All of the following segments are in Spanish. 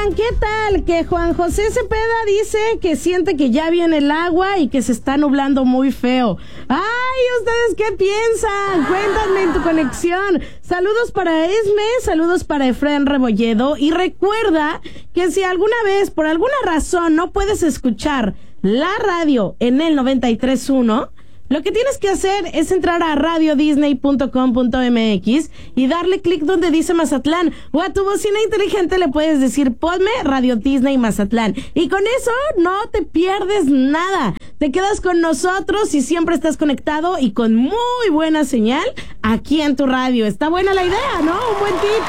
Oigan, ¿qué tal? Que Juan José Cepeda dice que siente que ya viene el agua y que se está nublando muy feo. ¡Ay! ¿Ustedes qué piensan? Cuéntame en tu conexión. Saludos para Esme, saludos para Efraín Rebolledo. Y recuerda que si alguna vez, por alguna razón, no puedes escuchar la radio en el 93.1, lo que tienes que hacer es entrar a radiodisney.com.mx y darle clic donde dice Mazatlán, o a tu bocina inteligente le puedes decir ponme Radio Disney Mazatlán, y con eso no te pierdes nada, te quedas con nosotros y siempre estás conectado y con muy buena señal aquí en tu radio. Está buena la idea, ¿no? Un buen tip.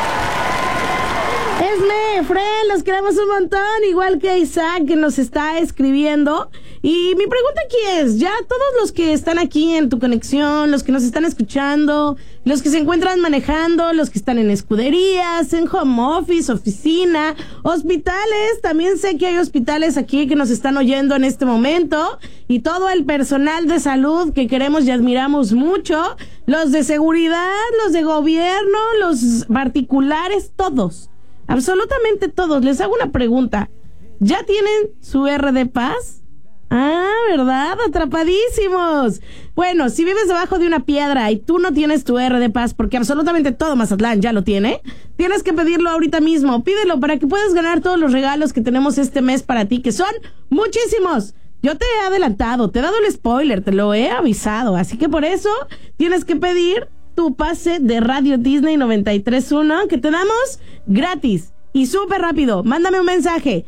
Esme, Fred, los queremos un montón, igual que Isaac, que nos está escribiendo. Y mi pregunta aquí es, ya todos los que están aquí en tu conexión, los que nos están escuchando, los que se encuentran manejando, los que están en escuderías, en home office, oficina, hospitales, también sé que hay hospitales aquí que nos están oyendo en este momento, y todo el personal de salud que queremos y admiramos mucho, los de seguridad, los de gobierno, los particulares, todos. Absolutamente todos. Les hago una pregunta. ¿Ya tienen su RD Paz? Ah, ¿verdad? Atrapadísimos. Bueno, si vives debajo de una piedra y tú no tienes tu RD Paz, porque absolutamente todo Mazatlán ya lo tiene, tienes que pedirlo ahorita mismo. Pídelo para que puedas ganar todos los regalos que tenemos este mes para ti, que son muchísimos. Yo te he adelantado, te he dado el spoiler, te lo he avisado, así que por eso tienes que pedir tu pase de Radio Disney 93.1 que te damos gratis y súper rápido. Mándame un mensaje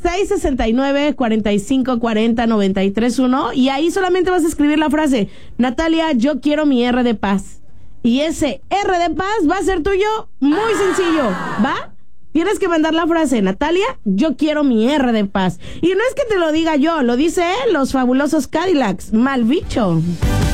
669-4540-93.1 y ahí solamente vas a escribir la frase Natalia, yo quiero mi RD Paz, y ese RD Paz va a ser tuyo. Muy sencillo, ¿va? Tienes que mandar la frase Natalia, yo quiero mi RD Paz, y no es que te lo diga yo, lo dice los fabulosos Cadillacs. Mal bicho.